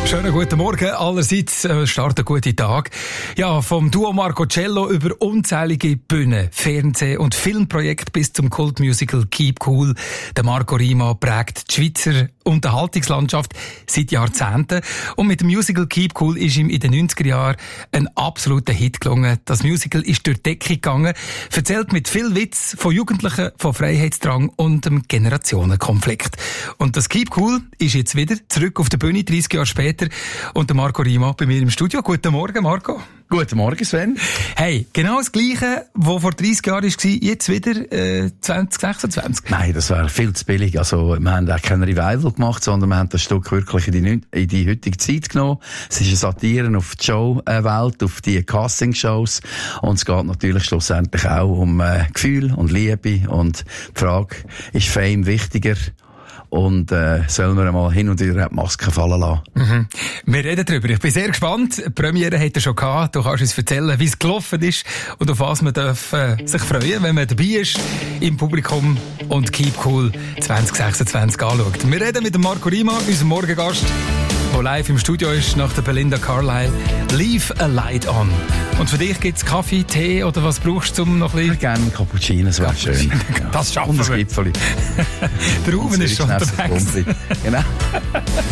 Schönen guten Morgen allerseits, starten gute Tag. Ja, vom Duo Marcocello über unzählige Bühnen, Fernseh- und Filmprojekte bis zum Kultmusical Keep Cool. Der Marco Rima prägt die Schweizer Unterhaltungslandschaft seit Jahrzehnten. Und mit dem Musical Keep Cool ist ihm in den 90er Jahren ein absoluter Hit gelungen. Das Musical ist durch die Decke gegangen, erzählt mit viel Witz von Jugendlichen, von Freiheitsdrang und einem Generationenkonflikt. Und das Keep Cool ist jetzt wieder zurück auf der Bühne, 30 Jahre später. Und der Marco Rima bei mir im Studio. Guten Morgen, Marco. Guten Morgen, Sven. Hey, genau das Gleiche, was vor 30 Jahren war, jetzt wieder 2026. Nein, das wäre viel zu billig. Also, wir haben auch kein Revival gemacht, sondern wir haben das Stück wirklich in die heutige Zeit genommen. Es ist eine Satire auf die Showwelt, auf die Castingshows. Und es geht natürlich schlussendlich auch um Gefühl und Liebe. Und die Frage, ist Fame wichtiger? Und sollen wir mal hin und wieder die Maske fallen lassen? Mhm. Wir reden darüber. Ich bin sehr gespannt. Die Premiere hat er schon gehabt. Du kannst uns erzählen, wie es gelaufen ist und auf was man darf, sich freuen, wenn man dabei ist im Publikum und Keep Cool 2026 anschaut. Wir reden mit dem Marco Rima, unserem Morgengast, der live im Studio ist nach der Belinda Carlisle. Leave a Light On. Und für dich gibt's Kaffee, Tee oder was brauchst du, um noch ein bisschen... Gerne einen Cappuccino, das wäre schön. Das schaffen und wir. ein Gipfeli. Der Ruben ist schon unterwegs. Genau.